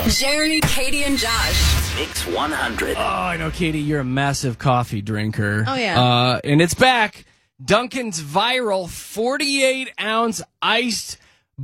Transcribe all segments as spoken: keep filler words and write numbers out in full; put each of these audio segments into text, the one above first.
Jeremy, Katie, and Josh. Mix one hundred. Oh, I know, Katie, you're a massive coffee drinker. Oh, yeah. Uh, and it's back. Dunkin's viral forty-eight ounce iced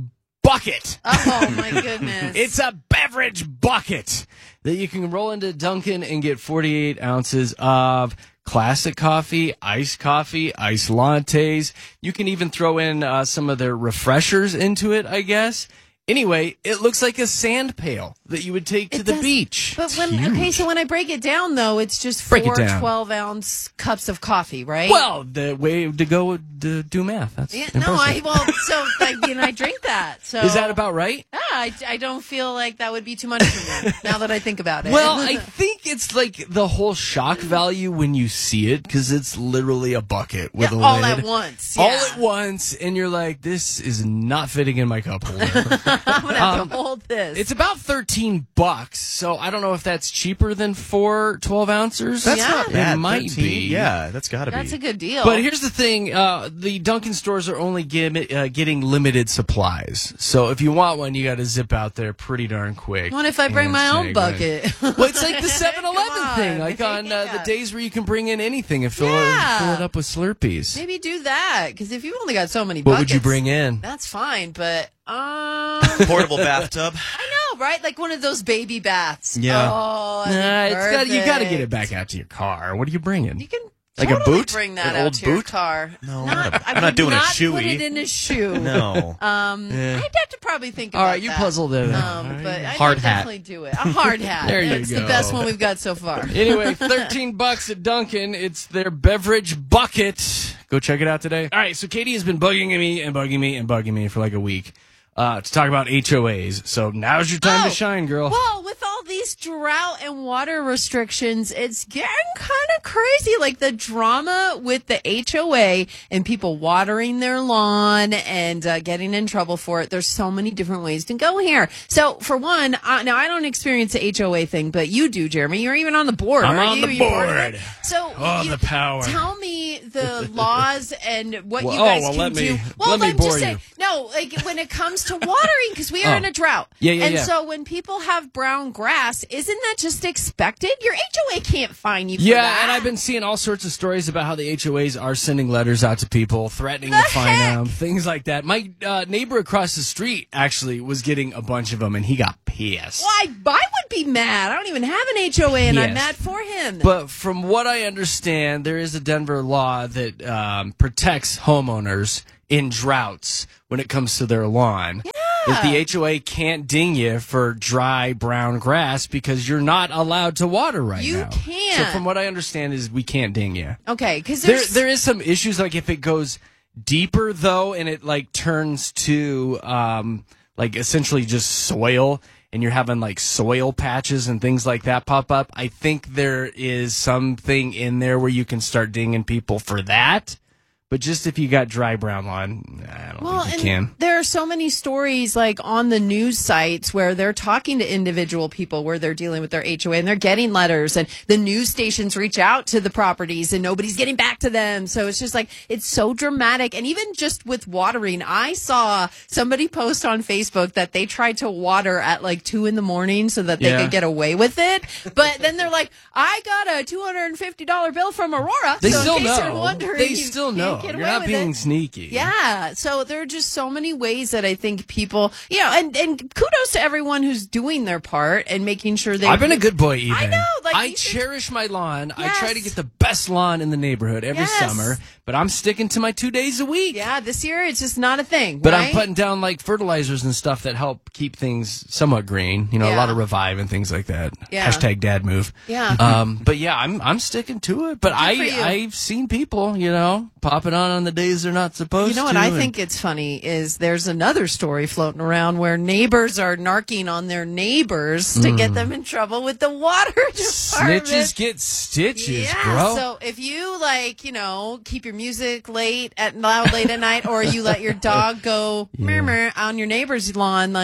bucket. Oh, my goodness. It's a beverage bucket that you can roll into Dunkin' and get forty-eight ounces of classic coffee, iced coffee, iced lattes. You can even throw in uh, some of their refreshers into it, I guess. Anyway, it looks like a sand pail that you would take to It the does- beach. But when, okay, so when I break it down, though, it's just Break it four down. twelve-ounce cups of coffee, right? Well, the way to go to do math. That's Yeah, no, impressive. I, well, so, I mean, I drink that. So Is that about right? Yeah, I, I don't feel like that would be too much for me, now that I think about it. Well, I think it's like the whole shock value when you see it, because it's literally a bucket with Yeah, a all lid. at once, All yeah. at once, and you're like, this is not fitting in my cup holder. I'm going to have Um, to hold this. It's about thirteen bucks, so I don't know if that's cheaper than four twelve ounces. That's Yeah. not It bad. might thirteen? be. Yeah, that's got to be. That's a good deal. But here's the thing: uh, the Dunkin' stores are only give, uh, getting limited supplies. So if you want one, you got to zip out there pretty darn quick. What if I bring and my own say, bucket? Well, it's like the seven eleven Come thing, on. like on uh, the Yeah. days where you can bring in anything and fill, Yeah. it, fill it up with Slurpees. Maybe do that, because if you've only got so many What buckets, would you bring in? That's fine, but um, Portable bathtub. I know, right? Like one of those baby baths. Yeah. Oh, Nah, that'd be it's got, you got to get perfect. it back out to your car. What are you bringing? You can Like a totally boot? bring that An out old to your boot? car. No, not, I'm not- I I'm not would doing a not shoey. Put it in a shoe. No. Um, Yeah. I'd have to probably think All about right, you that. puzzled it. Um, but I'd Hard hat. definitely do it. A hard hat. There you That's the go. best one we've got so far. Anyway, thirteen bucks at Dunkin'. It's their beverage bucket. Go check it out today. All right, so Katie has been bugging me and bugging me and bugging me for like a week uh, to talk about H O As. So now's your time Oh, to shine, girl. Well, with all these drought and water restrictions, it's getting kind of crazy. Like the drama with the H O A and people watering their lawn and uh, getting in trouble for it. There's so many different ways to go here. So, for one, uh, now I don't experience the H O A thing, but you do, Jeremy. You're even on the board. I'm aren't on you? the You're part of board. it? So, Oh, you- the power. Tell me the laws and what Well, you oh, guys well, can let me- do. Well, let me I'm bore just saying, you. no, like when it comes to watering, because we are Oh. in a drought. Yeah, yeah, and yeah. so when people have brown grass, isn't that just expected? Your H O A can't fine you for Yeah, that. and I've been seeing all sorts of stories about how the H O As are sending letters out to people, threatening The to fine heck? them, things like that. My uh, neighbor across the street actually was getting a bunch of them, and he got pissed. Well, I, I would be mad. I don't even have an H O A, and I'm Yes. mad for him. But from what I understand, there is a Denver law that um, protects homeowners in droughts when it comes to their lawn. Yeah. That the H O A can't ding you for dry brown grass because you're not allowed to water right You now. can't. So from what I understand is we can't ding you. okay, because There, there's there is some issues, like if it goes deeper though, and it like turns to um, like essentially just soil, and you're having like soil patches and things like that pop up. I think there is something in there where you can start dinging people for that. But just if you got dry brown lawn, I don't Well, think you and can. there are so many stories like on the news sites where they're talking to individual people where they're dealing with their H O A and they're getting letters, and the news stations reach out to the properties and nobody's getting back to them. So it's just like, it's so dramatic. And even just with watering, I saw somebody post on Facebook that they tried to water at like two in the morning so that they Yeah. could get away with it. But then they're like, I got a two hundred fifty dollars bill from Aurora. They so still in case know. you're wondering, They you still can't know. get You're away not with being it. sneaky. Yeah. So there are just so many ways that I think people, you know, and, and kudos to everyone who's doing their part and making sure they. I've been a good boy, even. I know, like, I you should- cherish my lawn. I Yes. try to get the best lawn in the neighborhood every Yes. summer, but I'm sticking to my two days a week. Yeah, this year it's just not a thing. But right? I'm putting down like fertilizers and stuff that help keep things somewhat green. You know, a Yeah. lot of Revive and things like that. Yeah. Hashtag dad move. Yeah. Um, but yeah, I'm I'm sticking to it. But for I you. I've seen people, you know, popping on on the days they're not supposed You know to. what I and- think it's funny is there's another story floating around where neighbors are narking on their neighbors to get them in trouble with the water department. Snitches get stitches, Yeah, bro. so if you like, you know, keep your music late at loud late at night, or you let your dog go murmur on your neighbor's lawn, like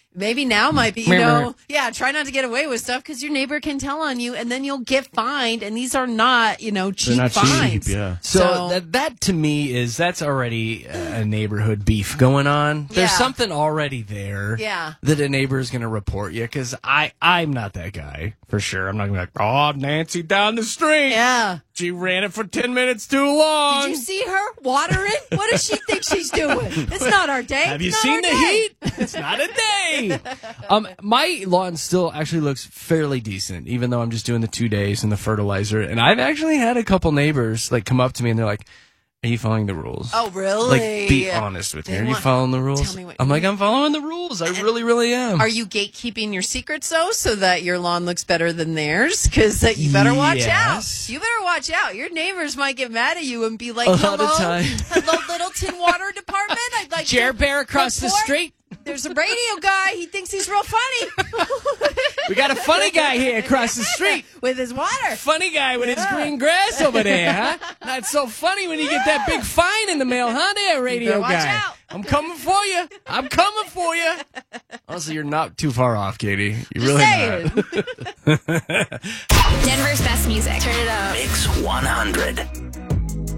Maybe now might be, you Remember- know, yeah, try not to get away with stuff because your neighbor can tell on you and then you'll get fined. And these are not, you know, cheap not cheap, fines. yeah. So, So- that that to me is that's already a neighborhood beef going on. There's Yeah. something already there. Yeah. That a neighbor is going to report you because I I'm not that guy for sure. I'm not going to be like, oh, Nancy down the street. Yeah. She ran it for ten minutes too long. Did you see her watering? What does she think she's doing? It's not our day. Have you It's not seen our the day. heat? It's not a day. Um, my lawn still actually looks fairly decent, even though I'm just doing the two days and the fertilizer. And I've actually had a couple neighbors like come up to me and they're like, "Are you following the rules?" Oh, really? Like, be honest with They me. Are you want- following the rules? Tell me what I'm you like, I'm following the rules. I really, really am. Are you gatekeeping your secrets, though, so that your lawn looks better than theirs? Because you better watch Yes. out. You better watch out. Your neighbors might get mad at you and be like, A hello, lot of time. hello, Littleton Water Department. I'd like Chair to bear across the report. street. There's a radio guy. He thinks he's real funny We got a funny guy here across the street. with his water. Funny guy with his Yeah. green grass over there, huh? Not so funny when you get that big fine in the mail, huh, there, radio watch guy? out. I'm coming for you. I'm coming for you. Honestly, you're not too far off, Katie. You're Just really saying. not. Denver's best music. Turn it up. Mix one hundred.